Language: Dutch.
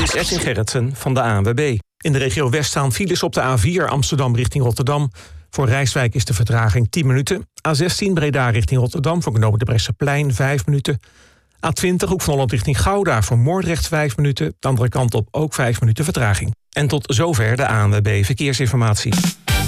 is Edwin Gerritsen van de ANWB. In de regio West staan files op de A4 Amsterdam richting Rotterdam. Voor Rijswijk is de vertraging 10 minuten. A16 Breda richting Rotterdam voor knooppunt de Bresseplein 5 minuten. A20 Hoek van Holland richting Gouda voor Moordrecht 5 minuten. De andere kant op ook 5 minuten vertraging. En tot zover de ANWB Verkeersinformatie.